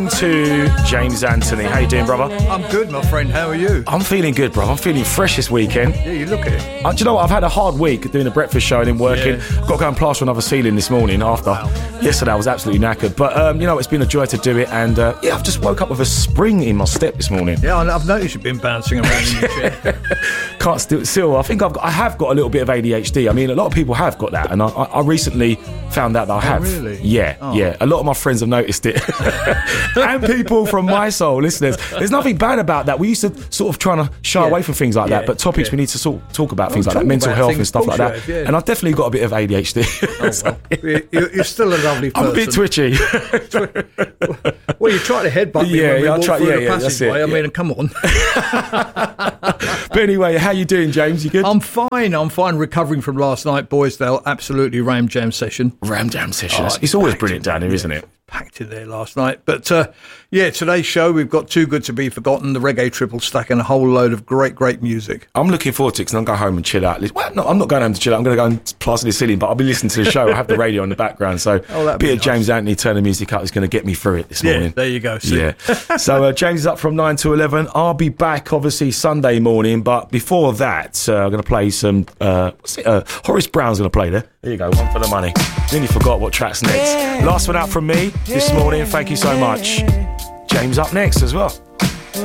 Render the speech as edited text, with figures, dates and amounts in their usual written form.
To James Anthony. How you doing, brother? I'm good, my friend. How are you? I'm feeling good, bro. I'm feeling fresh this weekend. Yeah, you look at it. Do you know what? I've had a hard week doing the breakfast show and then working. Yeah. I've got to go and plaster another ceiling this morning after. Wow. Yesterday I was absolutely knackered. But, it's been a joy to do it. And, I've just woke up with a spring in my step this morning. Yeah, I've noticed you've been bouncing around in your chair. Can't still. I think I have got a little bit of ADHD. I mean, a lot of people have got that. And I recently found out that I have. Really? Yeah, yeah. A lot of my friends have noticed it. And people from my soul listeners. There's nothing bad about that. We used to sort of trying to shy away from things like that, but topics we need to talk about things like that, mental health and stuff like that. Yeah. And I've definitely got a bit of ADHD. You're still a lovely person. I'm a bit twitchy. Well, you tried to headbutt me when we walked through the passageway. I mean, come on. But anyway, how you doing, James? You good? I'm fine. Recovering from last night, Boysdale. Absolutely Ram Jam session. Ram Jam session. It's always brilliant down here, isn't it? Packed in there last night. But today's show, we've got Too Good to Be Forgotten, the Reggae Triple Stack, and a whole load of great music. I'm looking forward to it because I'm going to go home and chill out. Well, no, I'm not going home to chill out. I'm going to go and plaster the ceiling, but I'll be listening to the show. I have the radio in the background. So a bit of James Anthony turning music up is going to get me through it this morning. Yeah, there you go. Yeah. So James is up from 9 to 11. I'll be back, obviously, Sunday morning. But before that, I'm going to play some... Horace Brown's going to play there. There you go, one for the money. Nearly forgot what track's next. Last one out from me this morning. Thank you so much. James up next as well.